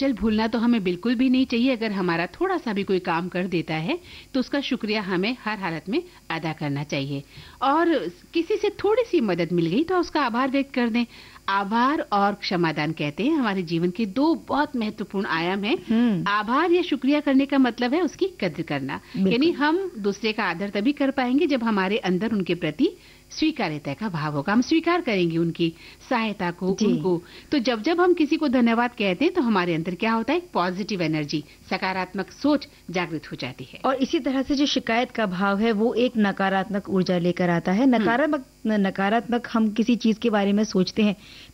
चल भूलना तो हमें बिल्कुल भी नहीं चाहिए। अगर हमारा थोड़ा सा भी कोई काम कर देता है तो उसका शुक्रिया हमें हर हालत में अदा करना चाहिए। और किसी से थोड़ी सी मदद मिल गई तो उसका आभार व्यक्त कर दें। आभार और क्षमादान कहते हैं हमारे जीवन के दो बहुत महत्वपूर्ण आयाम हैं। आभार या शुक्रिया करने का मतलब है उसकी कद्र करना, यानी हम दूसरे का आदर तभी कर पाएंगे जब हमारे अंदर उनके प्रति स्वीकार्यता का भाव होगा। हम स्वीकार करेंगे उनकी सहायता को, उनको। तो जब जब हम किसी को धन्यवाद कहते हैं तो हमारे अंदर क्या होता है, एक पॉजिटिव एनर्जी, सकारात्मक सोच जागृत हो जाती है। और इसी तरह से जो शिकायत का भाव है वो एक नकारात्मक ऊर्जा लेकर आता है। नकारात्मक हम किसी चीज के बारे में सोचते हैं